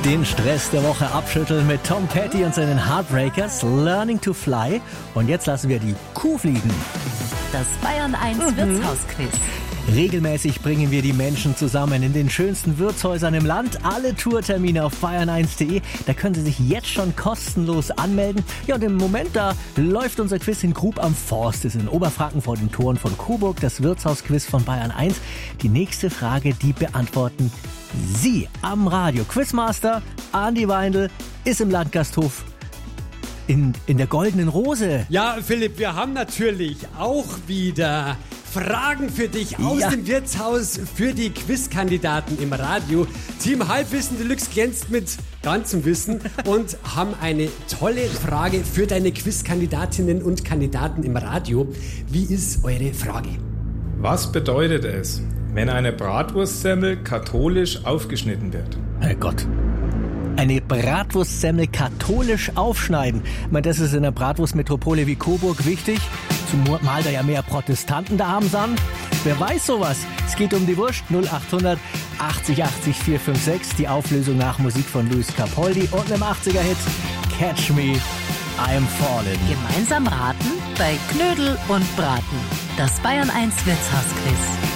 Den Stress der Woche abschütteln mit Tom Petty und seinen Heartbreakers, Learning to Fly. Und jetzt lassen wir die Kuh fliegen. Das Bayern 1 Wirtshausquiz. Regelmäßig bringen wir die Menschen zusammen in den schönsten Wirtshäusern im Land. Alle Tourtermine auf bayern1.de. Da können Sie sich jetzt schon kostenlos anmelden. Ja, und im Moment, da läuft unser Quiz in Grub am Forst. Das ist in Oberfranken vor den Toren von Coburg. Das Wirtshausquiz von Bayern 1. Die nächste Frage, die beantworten Sie am Radio. Quizmaster Andi Weindl ist im Landgasthof in der Goldenen Rose. Ja, Philipp, wir haben natürlich auch wieder Fragen für dich aus dem Wirtshaus für die Quizkandidaten im Radio. Team Halbwissen Deluxe glänzt mit ganzem Wissen und haben eine tolle Frage für deine Quizkandidatinnen und Kandidaten im Radio. Wie ist eure Frage? Was bedeutet es, wenn eine Bratwurstsemmel katholisch aufgeschnitten wird? Herrgott. Eine Bratwurstsemmel katholisch aufschneiden. Ich meine, das ist in einer Bratwurstmetropole wie Coburg wichtig. Zumal da ja mehr Protestanten daheim sind. Wer weiß sowas? Es geht um die Wurst. 0800 80 80 456. Die Auflösung nach Musik von Luis Capaldi und einem 80er-Hit Catch Me, I'm Falling. Gemeinsam raten bei Knödel und Braten. Das Bayern 1 Wirtshausquiz.